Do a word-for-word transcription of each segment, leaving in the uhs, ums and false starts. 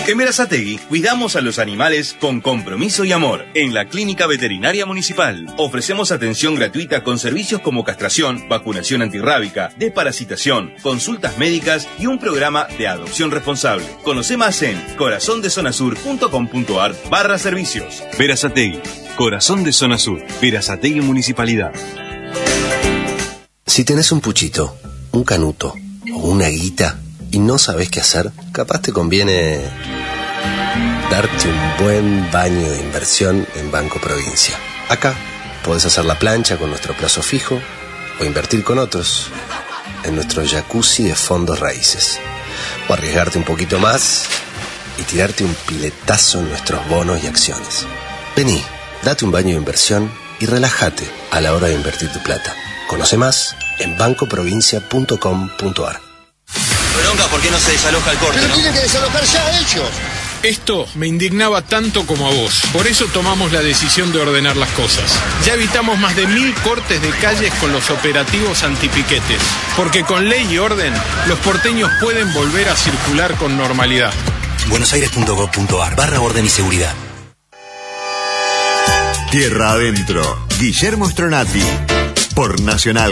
En Berazategui cuidamos a los animales con compromiso y amor. En la Clínica Veterinaria Municipal ofrecemos atención gratuita con servicios como castración, vacunación antirrábica, desparasitación, consultas médicas y un programa de adopción responsable. Conoce más en corazondezonasur.com.ar barra servicios. Berazategui, Corazón de Zona Sur, Berazategui Municipalidad. Si tenés un puchito, un canuto o una guita y no sabés qué hacer, capaz te conviene darte un buen baño de inversión en Banco Provincia. Acá podés hacer la plancha con nuestro plazo fijo o invertir con otros en nuestro jacuzzi de fondos raíces. O arriesgarte un poquito más y tirarte un piletazo en nuestros bonos y acciones. Vení, date un baño de inversión y relájate a la hora de invertir tu plata. Conoce más en banco provincia punto com punto ar. Bronca, ¿por qué no se desaloja el corte? Pero ¿no? tienen que desalojar ya ellos. Esto me indignaba tanto como a vos. Por eso tomamos la decisión de ordenar las cosas. Ya evitamos más de mil cortes de calles con los operativos antipiquetes. Porque con ley y orden, los porteños pueden volver a circular con normalidad. buenosaires punto gov punto ar barra orden y seguridad. Tierra Adentro, Guillermo Stronati, por Nacional.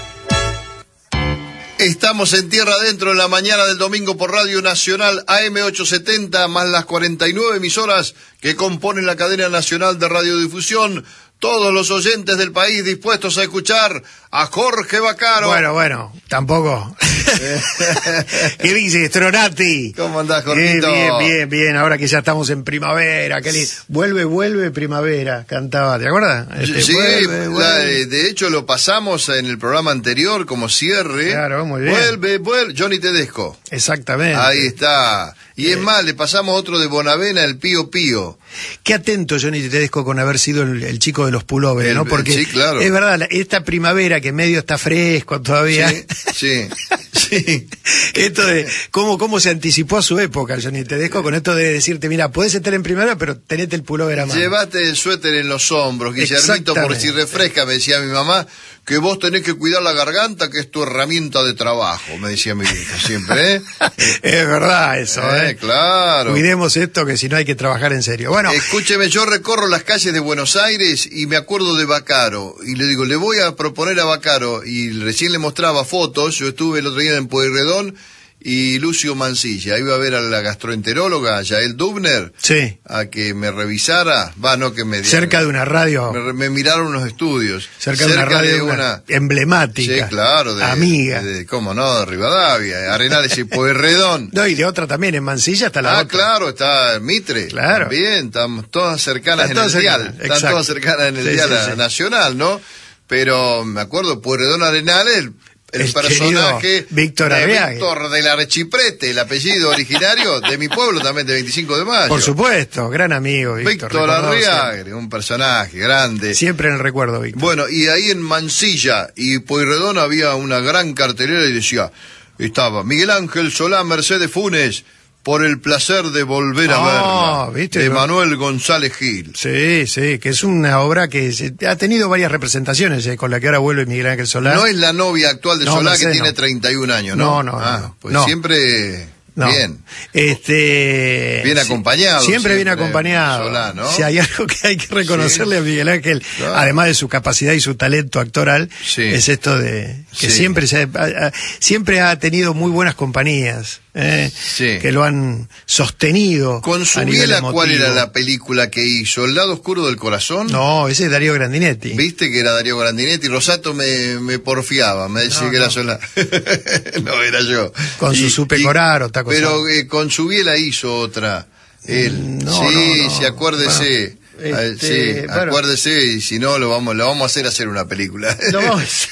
Estamos en Tierra Adentro en la mañana del domingo por Radio Nacional A M ochocientos setenta, más las cuarenta y nueve emisoras que componen la cadena nacional de radiodifusión. Todos los oyentes del país dispuestos a escuchar a Jorge Vaccaro. Bueno, bueno, tampoco. ¿Qué dice, Stronati? ¿Cómo andás, Jorgito? Eh, bien, bien, bien. Ahora que ya estamos en primavera. Que li... Vuelve, vuelve primavera. Cantaba, ¿te acuerdas? Este, sí, vuelve, vuelve. La, de hecho lo pasamos en el programa anterior como cierre. Claro, muy bien. Vuelve, vuelve, Johnny Tedesco. Exactamente. Ahí está. Y eh. es más, le pasamos otro de Bonavena, el Pío Pío. Qué atento Johnny Tedesco con haber sido el, el chico de los pulóveres, ¿no? Porque sí, claro. Es verdad, esta primavera que medio está fresco todavía. Sí, sí, sí. Esto de cómo, cómo se anticipó a su época Johnny Tedesco con esto de decirte, mira, podés estar en primavera, pero tenete el pulóver a mano. Llévate el suéter en los hombros, Guillermito, por si refresca, me decía mi mamá, que vos tenés que cuidar la garganta, que es tu herramienta de trabajo, me decía mi vieja siempre, ¿eh? Es verdad eso, ¿eh? ¿eh? Claro. Cuidemos esto, que si no hay que trabajar en serio. Bueno, escúcheme, yo recorro las calles de Buenos Aires y me acuerdo de Vaccaro, y le digo, le voy a proponer a Vaccaro, y recién le mostraba fotos, yo estuve el otro día en Pueyrredón, y Lucio Mancilla, iba a ver a la gastroenteróloga Yael Dubner, sí, a que me revisara, va, no que me diera, cerca de una radio, me, me miraron unos estudios, cerca, cerca de una radio de una, emblemática, sí, claro, de, amiga, de, cómo no, de Rivadavia, Arenales y Pueyrredón. No, y de otra también, en Mansilla está la ah, otra. claro, está Mitre, claro, también, estamos todas cercanas están en todas el cercanas, dial, están todas cercanas en el sí, dial sí, sí. nacional, ¿no? Pero me acuerdo, Pueyrredón Arenales, el, el, el personaje Víctor de Arriaga. Víctor del Archiprete, el apellido originario de mi pueblo también, de veinticinco de mayo. Por supuesto, gran amigo Víctor. Víctor Arriaga, un personaje grande. Siempre en el recuerdo, Víctor. Bueno, y ahí en Mansilla y Pueyrredón había una gran cartelera y decía, estaba Miguel Ángel Solá Mercedes Funes, por el placer de volver a oh, verla, ¿viste? de Manuel González Gil. Sí, sí, que es una obra que se, ha tenido varias representaciones, eh, con la que ahora vuelve Miguel Ángel Solá. No es la novia actual de no, Solá, Mercedes, que tiene no. treinta y un años, ¿no? No, no, ah, no, pues no. siempre... No. Bien. Este, bien acompañado. Siempre, siempre bien siempre, acompañado. Solá, ¿no? Si hay algo que hay que reconocerle sí. a Miguel Ángel, claro, además de su capacidad y su talento actoral, sí, es esto de que sí, siempre se, a, a, siempre ha tenido muy buenas compañías, eh, sí, que lo han sostenido. Con su biela, ¿cuál era la película que hizo? ¿El lado oscuro del corazón? No, ese es Darío Grandinetti. ¿Viste que era Darío Grandinetti? Rosato me, me porfiaba, me decía no, que no. era Solá. No, era yo. Con y, su Supe Coraro, taco. Pero eh, con su biela hizo otra. Él. No, sí, no, no. sí, acuérdese. Bueno, este, sí, bueno. acuérdese, y si no, lo vamos, lo vamos a hacer hacer una película. Lo vamos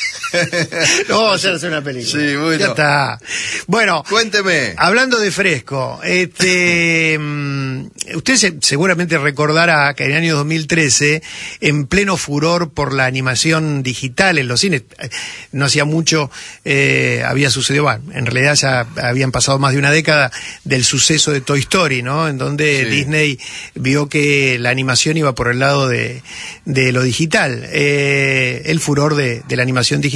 Lo vamos a hacer hacer una película. Sí, bueno. Ya está. Bueno, cuénteme. Hablando de fresco, este, usted se, seguramente recordará que en el año dos mil trece, en pleno furor por la animación digital en los cines, no hacía mucho, eh, había sucedido, bueno, en realidad ya habían pasado más de una década del suceso de Toy Story, ¿no? En donde sí, Disney vio que la animación iba por el lado de, de lo digital. Eh, el furor de, de la animación digital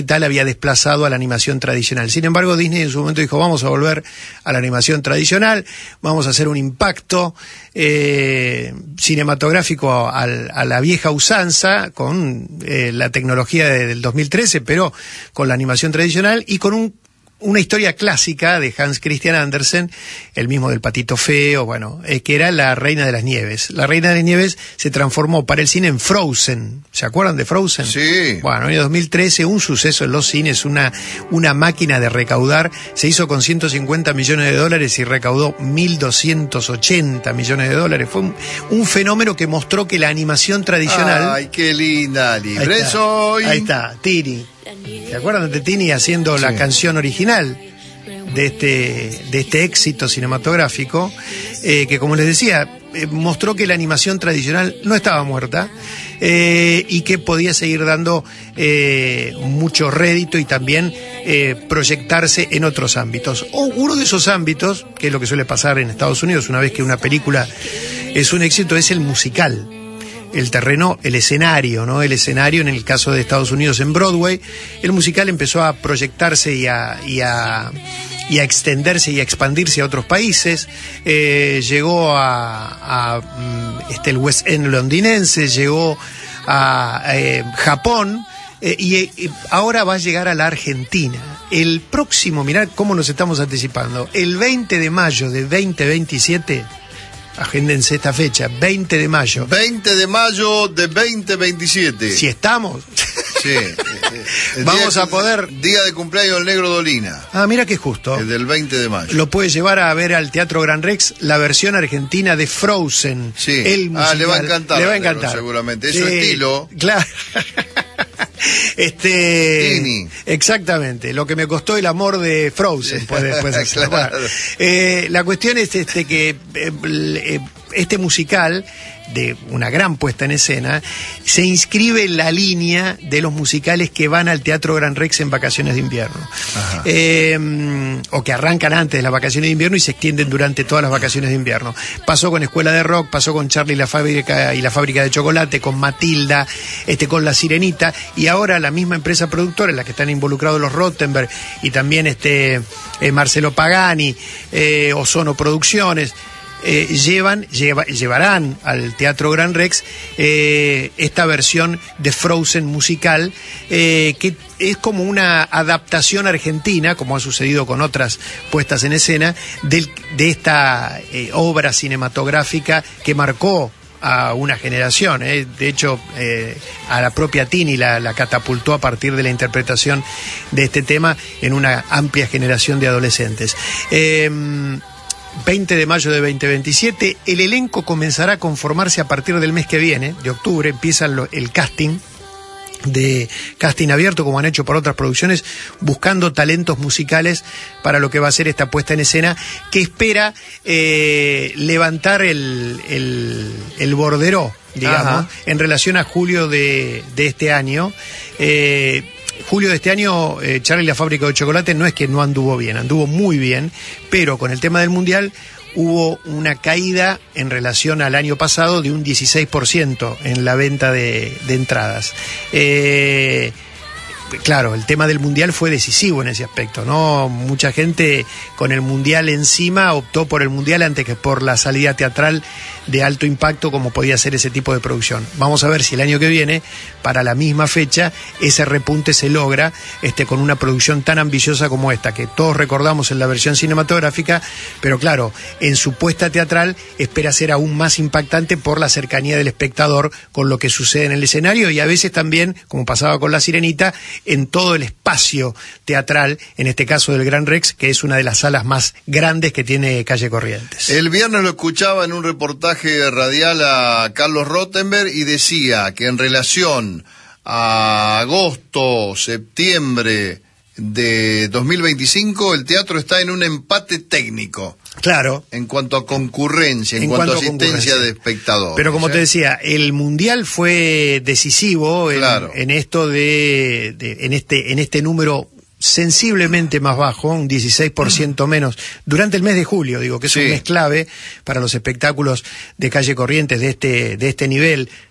digital había desplazado a la animación tradicional. Sin embargo, Disney en su momento dijo, vamos a volver a la animación tradicional, vamos a hacer un impacto eh, cinematográfico a, a la vieja usanza, con eh, la tecnología de, del dos mil trece, pero con la animación tradicional y con un una historia clásica de Hans Christian Andersen, el mismo del Patito Feo, bueno, eh, que era La Reina de las Nieves. La Reina de las Nieves se transformó para el cine en Frozen. ¿Se acuerdan de Frozen? Sí. Bueno, en el dos mil trece, un suceso en los cines, una, una máquina de recaudar. Se hizo con ciento cincuenta millones de dólares y recaudó mil doscientos ochenta millones de dólares. Fue un, un fenómeno que mostró que la animación tradicional... Ay, qué linda, libre soy. Ahí está, Tini. ¿Se acuerdan de Tini haciendo sí. la canción original de este, de este éxito cinematográfico? Eh, que, como les decía, eh, mostró que la animación tradicional no estaba muerta eh, y que podía seguir dando eh, mucho rédito y también eh, proyectarse en otros ámbitos. O uno de esos ámbitos, que es lo que suele pasar en Estados Unidos una vez que una película es un éxito, es el musical. El terreno, el escenario, ¿no? El escenario, en el caso de Estados Unidos, en Broadway, el musical empezó a proyectarse y a, y a, y a extenderse y a expandirse a otros países. Eh, llegó a, a este, el West End londinense, llegó a eh, Japón. Eh, y eh, ahora va a llegar a la Argentina. El próximo, mirá cómo nos estamos anticipando, el veinte de mayo de veinte veintisiete... Agéndense esta fecha, veinte de mayo. veinte de mayo de veinte veintisiete. Si estamos. Sí. Vamos día, a poder... Día de cumpleaños del Negro Dolina. Ah, mira qué justo. El del veinte de mayo. Lo puede llevar a ver al Teatro Gran Rex la versión argentina de Frozen. Sí. El musical. Ah, le va a encantar. Le va a encantar. Seguramente. Es sí, su estilo. Claro. Este, Tini. Exactamente, lo que me costó el amor de Frozen puede después hacer. Claro. Bueno, eh, la cuestión es este que eh, este musical, de una gran puesta en escena, se inscribe en la línea de los musicales que van al Teatro Gran Rex en vacaciones de invierno, eh, o que arrancan antes de las vacaciones de invierno y se extienden durante todas las vacaciones de invierno. Pasó con Escuela de Rock, pasó con Charlie y la fábrica y la fábrica de chocolate, con Matilda, este con La Sirenita, y ahora la misma empresa productora en la que están involucrados los Rottenberg y también este eh, Marcelo Pagani, eh, Ozono Producciones. Eh, llevan, lleva, llevarán al Teatro Gran Rex eh, esta versión de Frozen musical, eh, que es como una adaptación argentina, como ha sucedido con otras puestas en escena, del, de esta eh, obra cinematográfica que marcó a una generación. Eh. De hecho, eh, a la propia Tini la, la catapultó a partir de la interpretación de este tema en una amplia generación de adolescentes. Eh, veinte de mayo de veinte veintisiete, el elenco comenzará a conformarse a partir del mes que viene, de octubre, empieza lo, el casting, de casting abierto, como han hecho por otras producciones, buscando talentos musicales para lo que va a ser esta puesta en escena, que espera eh, levantar el, el, el borderó, digamos, Ajá. en relación a julio de, de este año. Eh, Julio de este año, eh, Charlie y la fábrica de chocolate no es que no anduvo bien, anduvo muy bien, pero con el tema del Mundial hubo una caída en relación al año pasado de un dieciséis por ciento en la venta de, de entradas. Eh, claro, el tema del Mundial fue decisivo en ese aspecto, ¿no? Mucha gente con el Mundial encima optó por el Mundial antes que por la salida teatral de alto impacto como podía ser ese tipo de producción. Vamos a ver si el año que viene, para la misma fecha, ese repunte se logra este, con una producción tan ambiciosa como esta, que todos recordamos en la versión cinematográfica, pero claro, en su puesta teatral espera ser aún más impactante por la cercanía del espectador con lo que sucede en el escenario y a veces también, como pasaba con La Sirenita, en todo el espacio teatral, en este caso del Gran Rex, que es una de las salas más grandes que tiene Calle Corrientes. El viernes lo escuchaba en un reportaje radial a Carlos Rottenberg y decía que en relación a agosto, septiembre de dos mil veinticinco, el teatro está en un empate técnico. Claro. En cuanto a concurrencia, en, en cuanto, cuanto a asistencia de espectadores. Pero como ¿eh? te decía, el Mundial fue decisivo en, claro. en esto de, de en este en este número sensiblemente más bajo, un dieciséis por ciento menos, durante el mes de julio, digo, que es sí. un mes clave para los espectáculos de Calle Corrientes de este, de este nivel,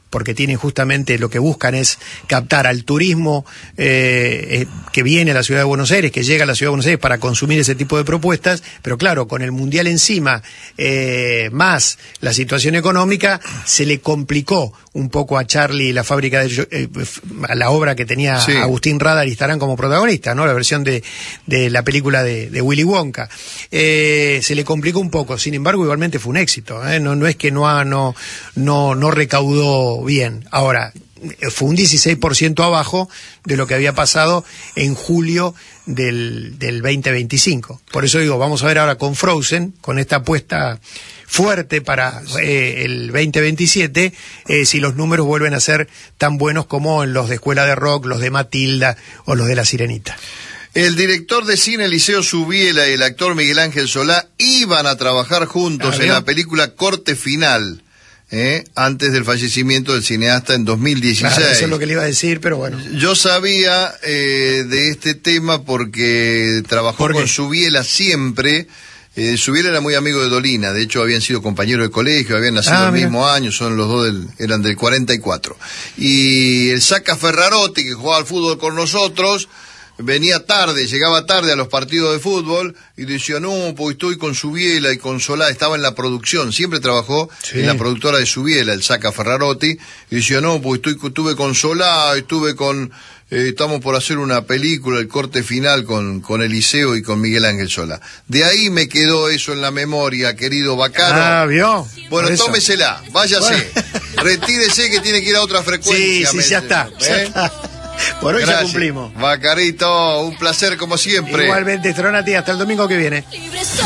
porque tienen justamente lo que buscan es captar al turismo eh, eh, que viene a la ciudad de Buenos Aires, que llega a la ciudad de Buenos Aires para consumir ese tipo de propuestas, pero claro, con el Mundial encima, eh, más la situación económica, se le complicó un poco a Charlie la fábrica de eh, a la obra que tenía sí. Agustín Rada Aristarán como protagonista, ¿no? La versión de, de la película de, de Willy Wonka. Eh, se le complicó un poco, sin embargo, igualmente fue un éxito, ¿eh? No, no es que no, ha, no, no, no recaudó bien. Ahora, fue un dieciséis por ciento abajo de lo que había pasado en julio del, del veinte veinticinco. Por eso digo, vamos a ver ahora con Frozen, con esta apuesta fuerte para eh, el veinte veintisiete, eh, si los números vuelven a ser tan buenos como en los de Escuela de Rock, los de Matilda o los de La Sirenita. El director de cine Eliseo Subiela y el actor Miguel Ángel Solá iban a trabajar juntos en la película Corte Final, ¿eh? antes del fallecimiento del cineasta en dos mil dieciséis. Claro, eso es lo que le iba a decir, pero bueno. Yo sabía eh, de este tema porque trabajó ¿Por con Subiela siempre. Eh, Subiela era muy amigo de Dolina, de hecho habían sido compañeros de colegio, habían nacido ah, el mira. mismo año, son los dos del, eran del cuarenta y cuatro. Y el Saca Ferrarotti, que jugaba al fútbol con nosotros, venía tarde, llegaba tarde a los partidos de fútbol y decía, no, pues estoy con Subiela y con Solá, estaba en la producción, siempre trabajó sí. en la productora de Subiela, el Saca Ferrarotti, y decía, no, pues estoy, estuve con Solá, estuve con, eh, estamos por hacer una película, el Corte Final con, con Eliseo y con Miguel Ángel Solá. De ahí me quedó eso en la memoria, querido Bacano. Ah, ¿vio? Bueno, tómesela, váyase, bueno. retírese que tiene que ir a otra frecuencia. Sí, sí, ya está, ¿eh? ya está. Por hoy Gracias. Ya cumplimos. Bacarito, un placer como siempre. Igualmente, Stronati, hasta el domingo que viene.